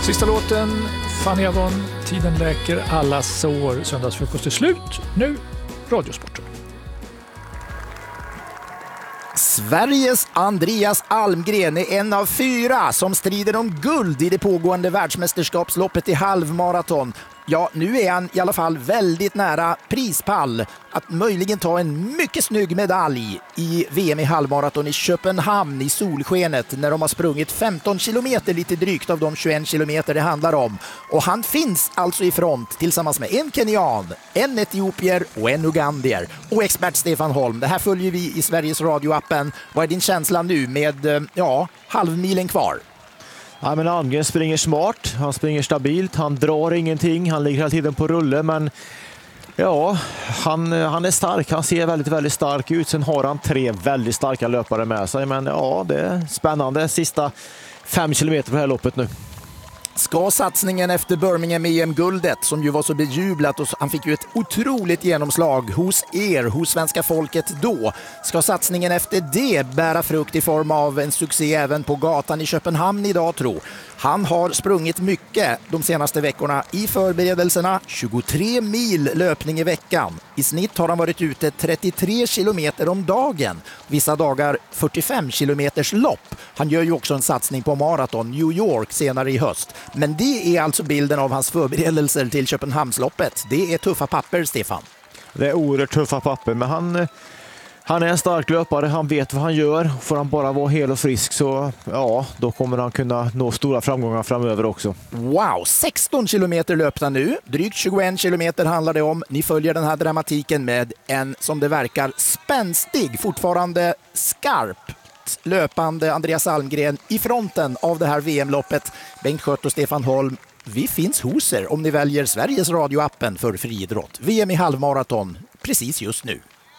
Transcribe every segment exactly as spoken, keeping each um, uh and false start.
Sista låten, Fanny Avon, Tiden läker alla sår. Söndagsfrukost är slut. Nu Radiosporten. Sveriges Andreas Almgren är en av fyra som strider om guld i det pågående världsmästerskapsloppet i halvmaraton. Ja, nu är han i alla fall väldigt nära prispall att möjligen ta en mycket snygg medalj i V M i halvmaraton i Köpenhamn i solskenet när de har sprungit femton kilometer lite drygt av de tjugoett kilometer det handlar om. Och han finns alltså i front tillsammans med en kenyan, en etiopier och en ugandier. Och expert Stefan Holm, det här följer vi i Sveriges Radio-appen. Vad är din känsla nu med, ja, halvmilen kvar? Ja, men Almgren springer smart, han springer stabilt, han drar ingenting, han ligger hela tiden på rulle, men ja, han, han är stark, han ser väldigt, väldigt stark ut. Sen har han tre väldigt starka löpare med sig, men ja, det är spännande. Sista fem kilometer på det här loppet nu. Ska satsningen efter Birmingham E M-guldet, som ju var så bejublat och han fick ju ett otroligt genomslag hos er, hos svenska folket då, ska satsningen efter det bära frukt i form av en succé även på gatan i Köpenhamn idag, tro? Han har sprungit mycket de senaste veckorna i förberedelserna, tjugotre mil löpning i veckan. I snitt har han varit ute trettiotre kilometer om dagen, vissa dagar fyrtiofem kilometers lopp. Han gör ju också en satsning på maraton New York senare i höst. Men det är alltså bilden av hans förberedelser till Köpenhamnsloppet. Det är tuffa papper, Stefan. Det är oerhört tuffa papper, men han, han är en stark löpare, han vet vad han gör. Får han bara vara hel och frisk så ja, då kommer han kunna nå stora framgångar framöver också. Wow, sexton kilometer löpta nu, drygt tjugoett kilometer handlar det om. Ni följer den här dramatiken med en, som det verkar, spänstig, fortfarande skarp löpande Andreas Almgren i fronten av det här V M-loppet. Bengt Schött och Stefan Holm, vi finns hos er om ni väljer Sveriges Radio-appen för friidrott. V M i halvmaraton precis just nu.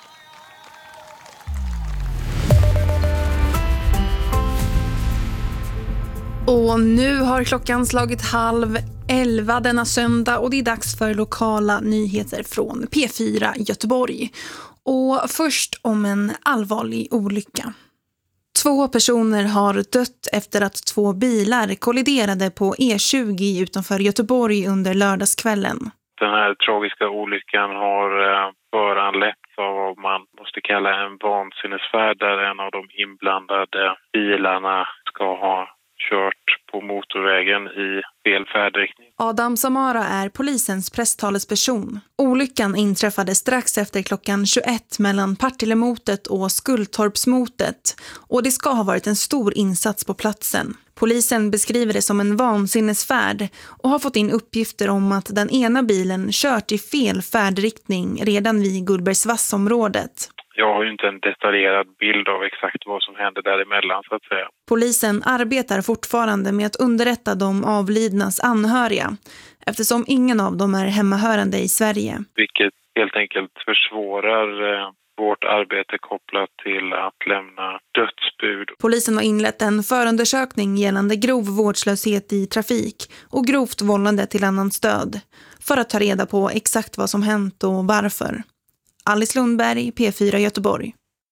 Och nu har klockan slagit halv elva denna söndag och det är dags för lokala nyheter från P fyra Göteborg. Och först om en allvarlig olycka. Två personer har dött efter att två bilar kolliderade på E tjugo utanför Göteborg under lördagskvällen. Den här tragiska olyckan har föranletts av vad man måste kalla en vansinnesfärd där en av de inblandade bilarna ska ha kört på motorvägen i fel färdriktning. Adam Samara är polisens presstalesperson. Olyckan inträffade strax efter klockan tjugoett mellan Partillemotet och Skulltorpsmotet och det ska ha varit en stor insats på platsen. Polisen beskriver det som en vansinnesfärd och har fått in uppgifter om att den ena bilen kört i fel färdriktning redan vid Gullbergsvassområdet. Jag har ju inte en detaljerad bild av exakt vad som hände däremellan så att säga. Polisen arbetar fortfarande med att underrätta de avlidnas anhöriga eftersom ingen av dem är hemmahörande i Sverige. Vilket helt enkelt försvårar eh, vårt arbete kopplat till att lämna dödsbud. Polisen har inlett en förundersökning gällande grov vårdslöshet i trafik och grovt vållande till annans död för att ta reda på exakt vad som hänt och varför. Alice Lundberg, P fyra Göteborg.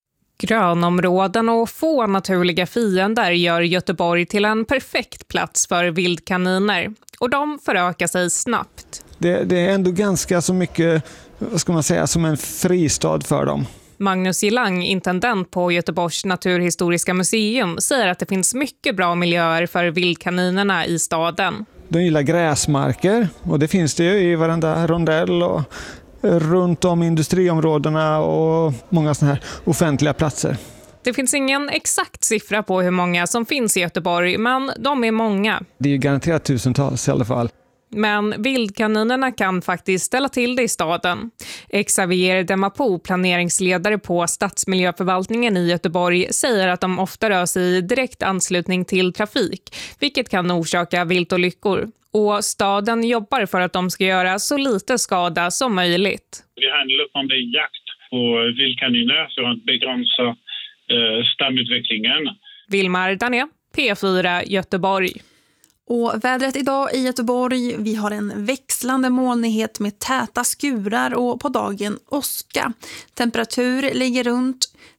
Grönområden och få naturliga fiender gör Göteborg till en perfekt plats för vildkaniner. Och de förökar sig snabbt. Det, det är ändå ganska så mycket, vad ska man säga, som en fristad för dem. Magnus Gillang, intendent på Göteborgs naturhistoriska museum, säger att det finns mycket bra miljöer för vildkaninerna i staden. De gillar gräsmarker och det finns det ju i varenda rondell och runt om industriområdena och många sådana här offentliga platser. Det finns ingen exakt siffra på hur många som finns i Göteborg, men de är många. Det är ju garanterat tusentals i alla fall. Men vildkaninerna kan faktiskt ställa till det i staden. Xavier Demapo, planeringsledare på stadsmiljöförvaltningen i Göteborg, säger att de ofta rör sig i direkt anslutning till trafik, vilket kan orsaka viltolyckor. Och staden jobbar för att de ska göra så lite skada som möjligt. Det handlar om det jakt på vildkaniner för att begränsa eh, stamutvecklingen. Vilmar Dané, P fyra Göteborg. Och vädret idag i Göteborg, vi har en växlande molnighet med täta skurar och på dagen åska. Temperatur ligger runt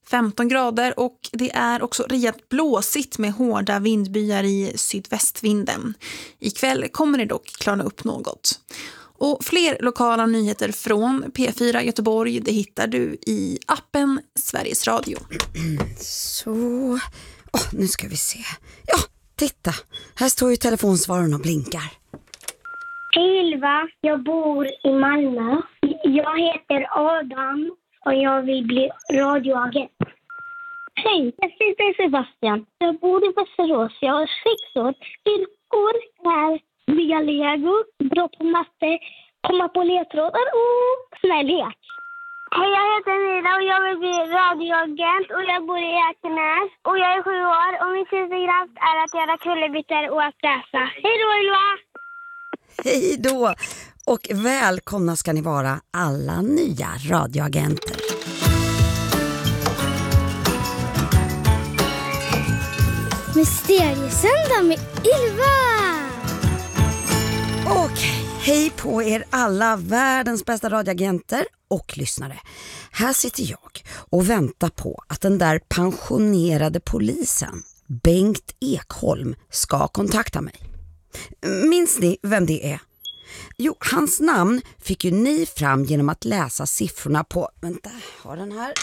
femton grader och det är också rejält blåsigt med hårda vindbyar i sydvästvinden. Ikväll kommer det dock klarna upp något. Och fler lokala nyheter från P fyra Göteborg, det hittar du i appen Sveriges Radio. Så, oh, nu ska vi se. Ja, titta. Här står ju telefonsvararen och blinkar. Hej Ylva, jag bor i Malmö. Jag heter Adam och jag vill bli radioagent. Hej, jag heter Sebastian. Jag bor i Västerås. Jag är sex år. Yrkor är bygga lego, bra på matte, komma på ledtrådar och snällhet. Hej, jag heter Nina och jag vill bli radioagent och jag bor i Ekenäs. Och jag är sju år och min superkraft är att göra kullerbyttor och att läsa. Hej då Ylva! Hej då! Och välkomna ska ni vara alla nya radioagenter. Mysteriesöndag med Ylva! Okej, hej på er alla världens bästa radioagenter och lyssnare. Här sitter jag och väntar på att den där pensionerade polisen, Bengt Ekholm, ska kontakta mig. Minns ni vem det är? Jo, hans namn fick ju ni fram genom att läsa siffrorna på, vänta, har den här,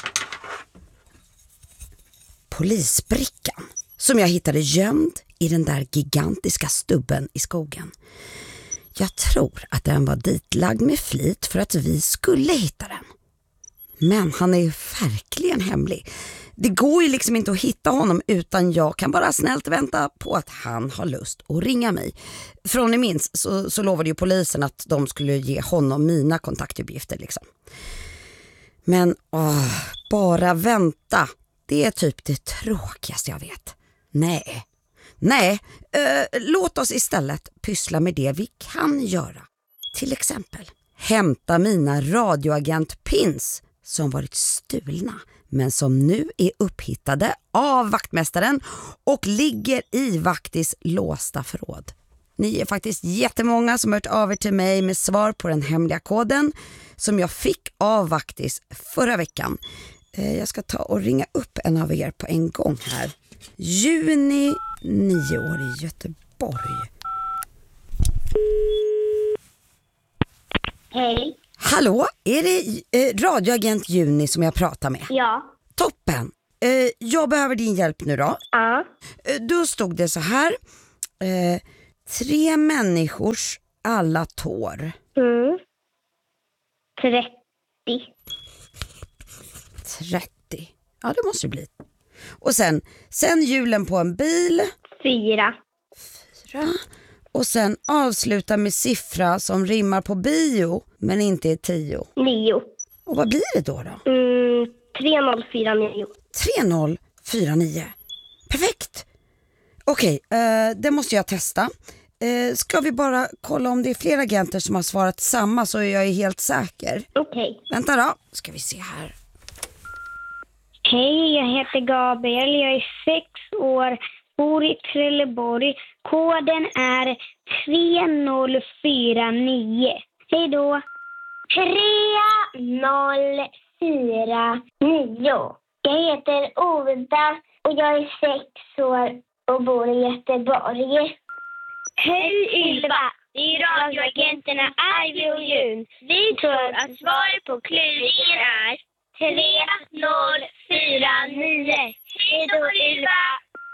polisbrickan som jag hittade gömd i den där gigantiska stubben i skogen. Jag tror att den var ditlagd med flit för att vi skulle hitta den. Men han är ju verkligen hemlig. Det går ju liksom inte att hitta honom utan jag kan bara snällt vänta på att han har lust att ringa mig. Från ni minns så, så lovade ju polisen att de skulle ge honom mina kontaktuppgifter liksom. Men åh, bara vänta. Det är typ det tråkigaste jag vet. Nej. Nej, eh, låt oss istället pyssla med det vi kan göra. Till exempel hämta mina radioagent-pins som varit stulna men som nu är upphittade av vaktmästaren och ligger i Vaktis låsta förråd. Ni är faktiskt jättemånga som hört av er till mig med svar på den hemliga koden som jag fick av Vaktis förra veckan. Eh, jag ska ta och ringa upp en av er på en gång här. Juni, nio år i Göteborg. Hej. Hallå, är det eh, radioagent Juni som jag pratar med? Ja. Toppen. Eh, jag behöver din hjälp nu då. Ja. Eh, då stod det så här. Eh, tre människors alla tår. Mm. trettio. trettio. Ja, det måste det bli. Och sen, sen hjulen på en bil. Fyra. Fyra. Och sen avsluta med siffra som rimmar på bio men inte är tio. Nio. Och vad blir det då då? Mm, tre noll fyra nio. tre noll fyra nio. Perfekt. Okej, eh, det måste jag testa. Eh, ska vi bara kolla om det är fler agenter som har svarat samma så jag är helt säker. Okej. Vänta då, ska vi se här. Hej, jag heter Gabriel. Jag är sex år, bor i Trelleborg. Koden är tre noll fyra nio. Hej då. tre noll fyra nio. Jag heter Oda och jag är sex år och bor i Göteborg. Hej Ylva, det är radioagenterna Ivy och Jun. Vi tror att svaret på kluringen är tre noll fyra nio. Hej då Ylva!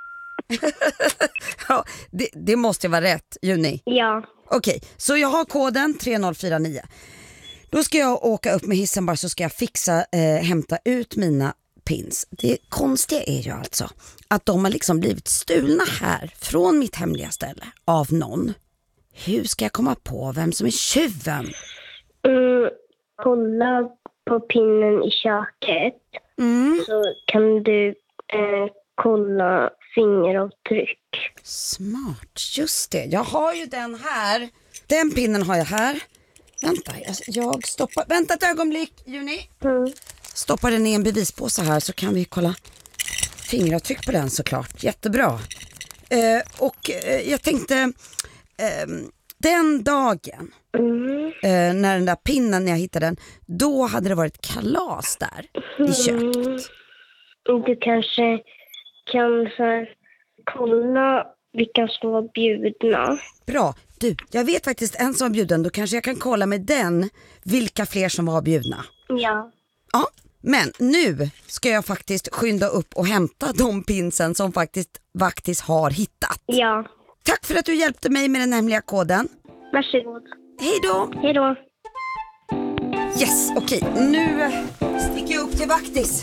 Ja, det, det måste vara rätt, Juni. Ja. Okej, så jag har koden tre noll fyra nio. Då ska jag åka upp med hissen bara så ska jag fixa, eh, hämta ut mina pins. Det konstiga är ju alltså att de har liksom blivit stulna här från mitt hemliga ställe av någon. Hur ska jag komma på vem som är tjuven? Mm, kolla på pinnen i köket. Mm. Så kan du eh, kolla fingeravtryck. Smart, just det. Jag har ju den här. Den pinnen har jag här. Vänta, jag, jag stoppar. Vänta ett ögonblick, Juni. Mm. Stoppar den i en bevispåse här så kan vi kolla fingeravtryck på den såklart. Jättebra. Eh, och eh, jag tänkte eh, den dagen Mm. eh, när den där pinnen, när jag hittade den, då hade det varit kalas där i köket. du kanske kan så här, kolla vilka som var bjudna. Bra. Du, jag vet faktiskt en som var bjuden. Då kanske jag kan kolla med den vilka fler som var bjudna. Ja. Ja, men nu ska jag faktiskt skynda upp och hämta de pinsen som faktiskt Vaktis har hittat. Ja. Tack för att du hjälpte mig med den hemliga koden. Varsågod. Hej då. Hej då. Yes, okej. Okay. Nu sticker jag upp till Vaktis.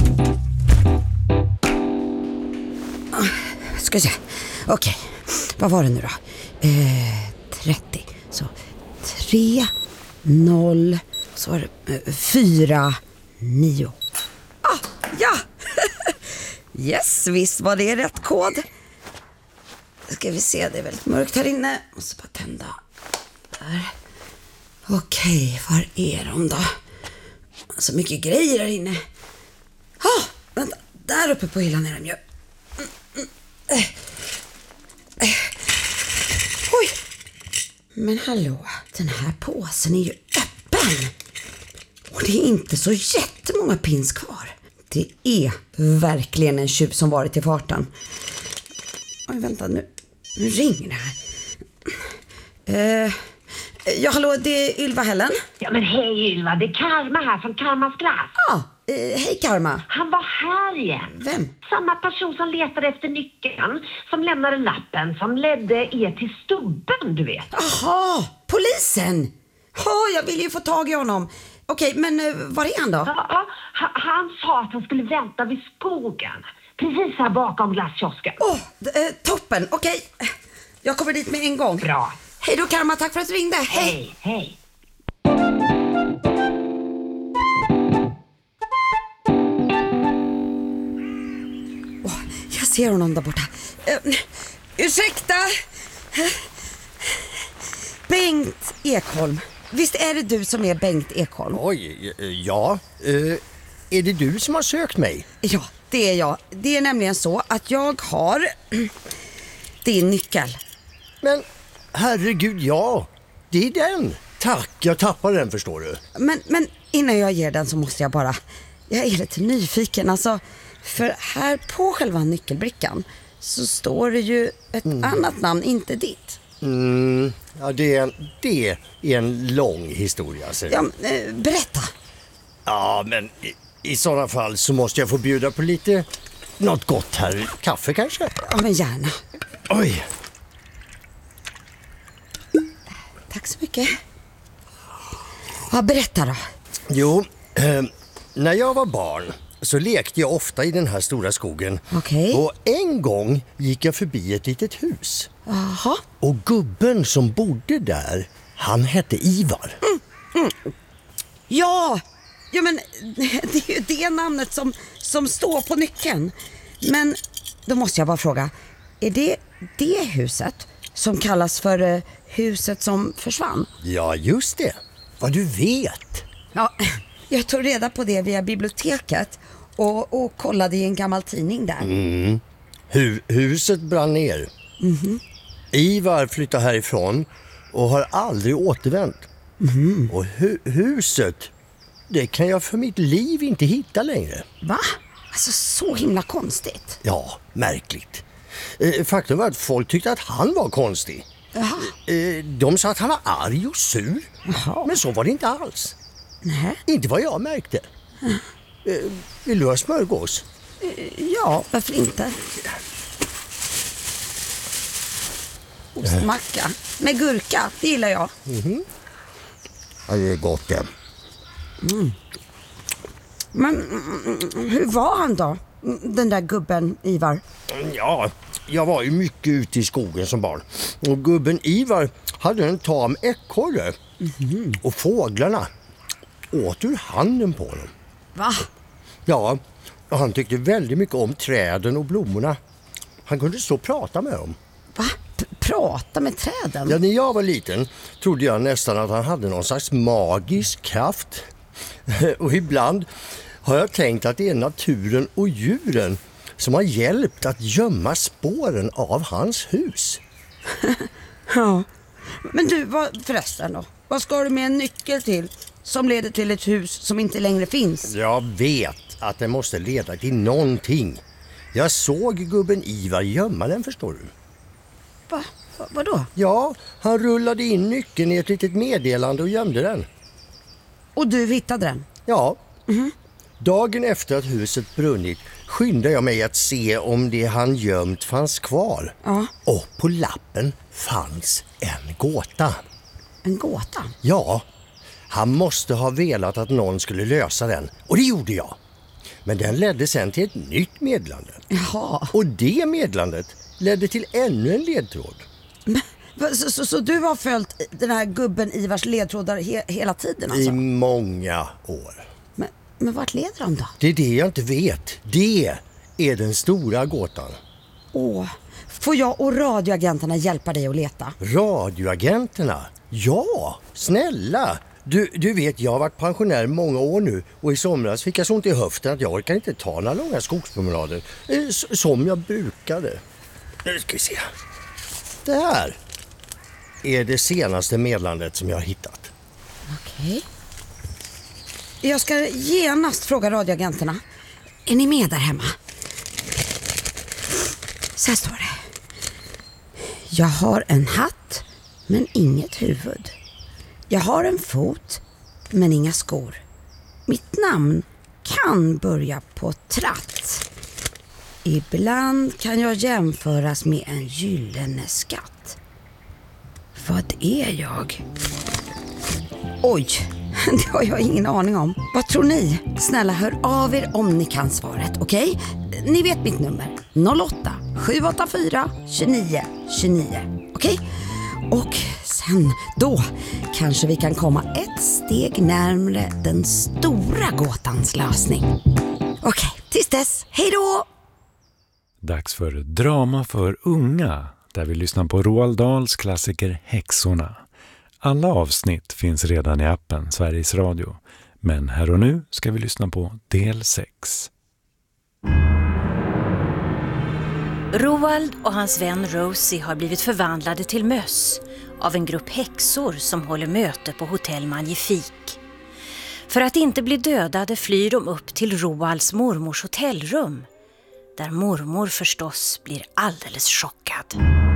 Ska se. Okej, okay. Vad var det nu då? Eh, trettio. Så tre, noll, så var det eh, fyra, nio. Ah, ja! Yes, visst var det rätt kod. Ska vi se, det är väldigt mörkt här inne. Måste bara tända. Där. Okej, okay, var är de då? Så mycket grejer här inne. Ah, vänta, där uppe på hyllan är de ju. Mm, mm, eh. Eh. Oj. Men hallå, den här påsen är ju öppen. Och det är inte så jättemånga pins kvar. Det är verkligen en tjuv som varit i farten. Oj, vänta nu. Nu ringer det här. Eh, ja, hallå, det är Ylva Helen. Ja, men hej Ylva, det är Karma här från Karmas glass. Ja, eh, hej Karma. Han var här igen. Vem? Samma person som letade efter nyckeln, som lämnade lappen, som ledde er till stubben, du vet. Jaha, polisen. Ja, jag vill ju få tag i honom. Okej, men uh, var är han då? Ja, ja, han sa att han skulle vänta vid skogen. Precis här bakom glasskiosken. Åh, oh, uh, toppen. Okej, jag kommer dit med en gång. Bra. Hej då Karma, tack för att du ringde. Hej, hej. Oh, jag ser honom där borta. Uh, ursäkta. Bengt Ekholm. Visst är det du som är Bengt Ekholm? Oj, ja. Uh, är det du som har sökt mig? Ja, det är jag. Det är nämligen så att jag har din nyckel. Men herregud, ja. Det är den. Tack, jag tappade den, förstår du. Men, men innan jag ger den så måste jag bara... Jag är lite nyfiken. Alltså, för här på själva nyckelbrickan så står det ju ett mm. annat namn, inte ditt. Mm, ja, det är, en, det är en lång historia. Så. Ja, äh, berätta. Ja, men i, i sådana fall så måste jag få bjuda på lite något gott här. Kaffe kanske? Ja, men gärna. Oj. Tack så mycket. Ja, berätta då. Jo, eh, när jag var barn så lekte jag ofta i den här stora skogen. Okej. Och en gång gick jag förbi ett litet hus. Jaha. Och gubben som bodde där, han hette Ivar. Mm, mm. Ja, ja, men det är ju det namnet som, som står på nyckeln. Men då måste jag bara fråga, är det det huset som kallas för uh, huset som försvann? Ja, just det. Vad du vet. Ja, jag tog reda på det via biblioteket och, och kollade i en gammal tidning där. Mm. Hu- huset brann ner. Mm-hmm. Ivar flyttade härifrån och har aldrig återvänt. Mm. Och hu- huset, det kan jag för mitt liv inte hitta längre. Va? Alltså så himla konstigt. Ja, märkligt. Eh, faktum var att folk tyckte att han var konstig. Jaha. Eh, de sa att han var arg och sur. Jaha. Men så var det inte alls. Nej. Inte vad jag märkte. Eh, vill du ha smörgås? Ja, varför inte? Ostmacka med gurka, det gillar jag. Mm-hmm. Ja, det är gott det. Mm. Men hur var han då, den där gubben Ivar? Ja, jag var ju mycket ute i skogen som barn. Och gubben Ivar hade en tam ekorre. Mm-hmm. Och fåglarna åt ur handen på honom. Va? Ja, och han tyckte väldigt mycket om träden och blommorna. Han kunde så prata med dem. Va? P- prata med träden? Ja, när jag var liten trodde jag nästan att han hade någon slags magisk kraft. Och ibland har jag tänkt att det är naturen och djuren som har hjälpt att gömma spåren av hans hus. Ja, men du, vad, förresten då? Vad ska du med en nyckel till som leder till ett hus som inte längre finns? Jag vet. att det måste leda till någonting. Jag såg gubben Ivar gömma den, förstår du. Va? Va vadå? Ja, han rullade in nyckeln i ett litet meddelande och gömde den. Och du hittade den? Ja. Mm. Dagen efter att huset brunnit skyndade jag mig att se om det han gömt fanns kvar. Ja. Och på lappen fanns en gåta. En gåta? Ja, han måste ha velat att någon skulle lösa den. Och det gjorde jag. Men den ledde sen till ett nytt meddelande. Jaha. Och det meddelandet ledde till ännu en ledtråd. Men, så, så, så du har följt den här gubben Ivars ledtrådar he, hela tiden alltså? I många år. Men, men vart leder de då? Det är det jag inte vet. Det är den stora gåtan. Åh, får jag och radioagenterna hjälpa dig att leta? Radioagenterna? Ja, snälla. Du, du vet, jag har varit pensionär många år nu och i somras fick jag så ont i höften att jag orkar inte ta några långa skogspromenader eh, som jag brukade. Nu ska vi se. Det här är det senaste meddelandet som jag har hittat. Okej. Jag ska genast fråga radioagenterna. Är ni med där hemma? Så här står det. Jag har en hatt men inget huvud. Jag har en fot men inga skor. Mitt namn kan börja på tratt. Ibland kan jag jämföras med en gyllene skatt. Vad är jag? Oj, det har jag ingen aning om. Vad tror ni? Snälla hör av er om ni kan svaret, okej? Okay? Ni vet mitt nummer. noll åtta sju åtta fyra tjugonio tjugonio. Okej? Okay? Och sen då kanske vi kan komma ett steg närmare den stora gåtans lösning. Okej, okay, tills dess. Hej då! Dags för drama för unga, där vi lyssnar på Roald Dahls klassiker Häxorna. Alla avsnitt finns redan i appen Sveriges Radio, men här och nu ska vi lyssna på del sex. Roald och hans vän Rosie har blivit förvandlade till möss av en grupp häxor som håller möte på hotell Magnifik. För att inte bli dödade flyr de upp till Roalds mormors hotellrum, där mormor förstås blir alldeles chockad.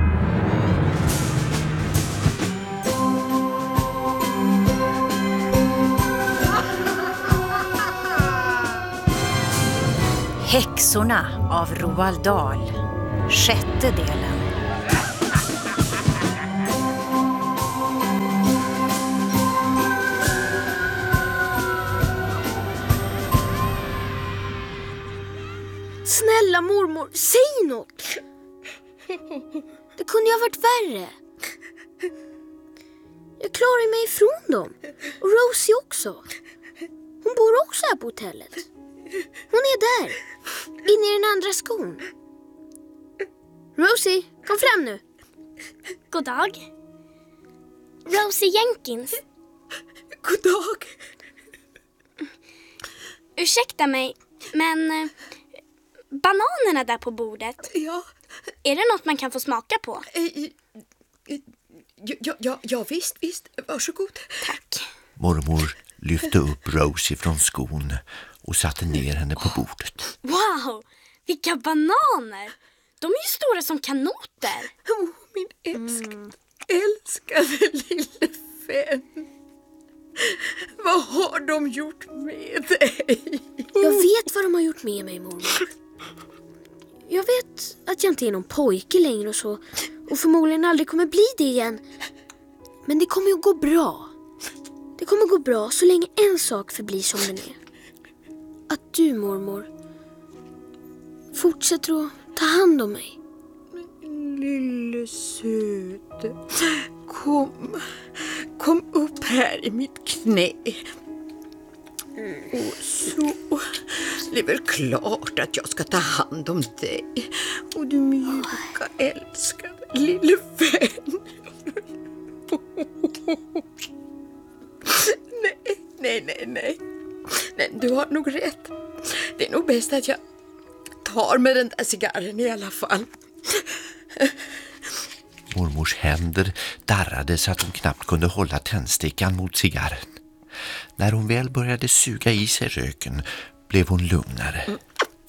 Häxorna av Roald Dahl. Sjätte delen. Snälla mormor, säg något. Det kunde ju ha varit värre. Jag klarar mig ifrån dem. Och Rosie också. Hon bor också här på hotellet. Hon är där, inne i den andra skon. Rosie, kom fram nu. God dag. Rosie Jenkins. God dag. Ursäkta mig, men eh, bananerna där på bordet. Ja. Är det något man kan få smaka på? Ja, ja, ja visst, visst. Varsågod. Tack. Mormor lyfte upp Rosie från skon och satte ner henne på bordet. Wow, vilka bananer! De är ju stora som kanoter. Oh, min älsk, mm. älskade lille vän. Vad har de gjort med dig? Jag vet vad de har gjort med mig, mormor. Jag vet att jag inte är någon pojke längre och så. Och förmodligen aldrig kommer bli det igen. Men det kommer att gå bra. Det kommer att gå bra så länge en sak förblir som den är. Att du, mormor, fortsätter att ta hand om mig. Lille söt, kom, kom upp här i mitt knä. Och så, det är väl klart att jag ska ta hand om dig. Och du mjuka, älskade lille vän. Nej, nej, nej, nej. Nej, du har nog rätt. Det är nog bäst att jag tar med den där cigarren i alla fall. Mormors händer darrade så att hon knappt kunde hålla tändstickan mot cigarren. När hon väl började suga i sig röken blev hon lugnare. Mm.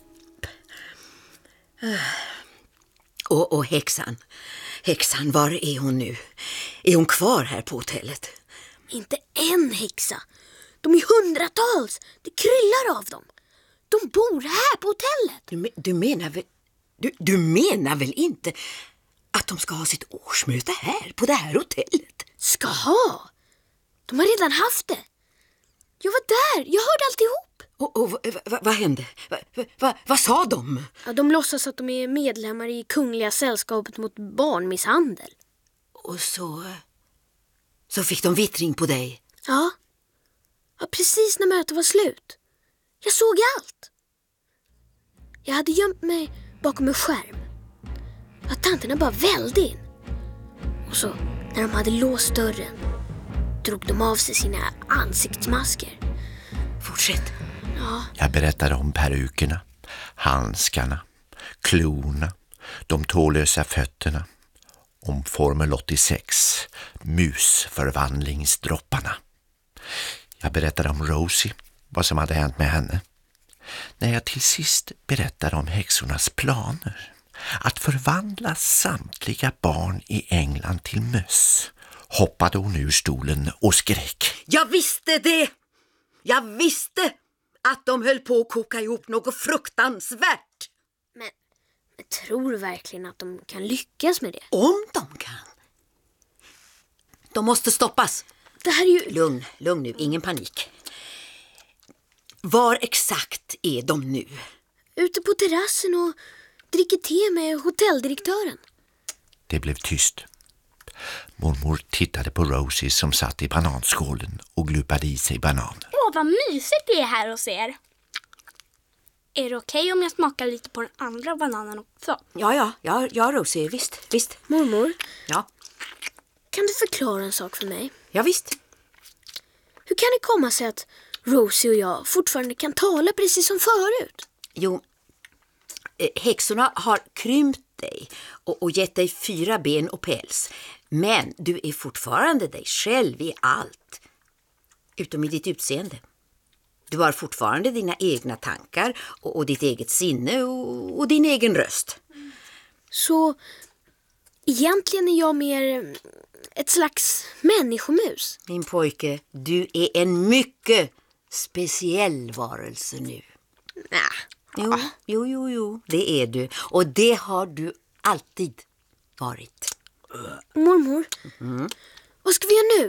Och, och häxan, häxan, var är hon nu? Är hon kvar här på hotellet? Inte en häxa. De är hundratals. Det kryllar av dem. De bor här på hotellet. Du, du, menar väl, du, du menar väl inte att de ska ha sitt årsmöte här på det här hotellet? Ska ha? De har redan haft det. Jag var där. Jag hörde alltihop. Och, och vad va, va hände? Vad va, va, va sa de? Ja, de låtsas att de är medlemmar i Kungliga sällskapet mot barnmisshandel. Och så... Så fick de vittring på dig? Ja. Ja, precis när mötet var slut. Jag såg allt. Jag hade gömt mig bakom en skärm. Ja, tanterna bara välde in. Och så, när de hade låst dörren, drog de av sig sina ansiktsmasker. Fortsätt. Ja. Jag berättade om perukerna, handskarna, klorna, de tålösa fötterna, om Formel åttiosex, musförvandlingsdropparna. Jag berättade om Rosie, vad som hade hänt med henne. När jag till sist berättade om häxornas planer att förvandla samtliga barn i England till möss, hoppade hon ur stolen och skrek. Jag visste det! Jag visste att de höll på att koka ihop något fruktansvärt. Men, men tror du verkligen att de kan lyckas med det? Om de kan. De måste stoppas. Det här är ju... Lugn, lugn nu, ingen panik. Var exakt är de nu? Ute på terrassen och dricker te med hotelldirektören. Det blev tyst. Mormor tittade på Rosie som satt i bananskålen och glupade i sig bananer. Åh, vad mysigt det är här hos er. Är det okej okay om jag smakar lite på den andra bananen också? Ja, ja, ja, ja Rosie, visst, visst. Mormor? Ja? Kan du förklara en sak för mig? Ja, visst. Hur kan det komma sig att Rosie och jag fortfarande kan tala precis som förut? Jo, häxorna har krympt dig och, och gett dig fyra ben och päls. Men du är fortfarande dig själv i allt. Utom i ditt utseende. Du har fortfarande dina egna tankar och, och ditt eget sinne och, och din egen röst. Så egentligen är jag mer ett slags människomus. Min pojke, du är en mycket speciell varelse nu. Nej. Jo, jo, jo, jo, det är du. Och det har du alltid varit. Mormor, Mm. vad ska vi göra nu?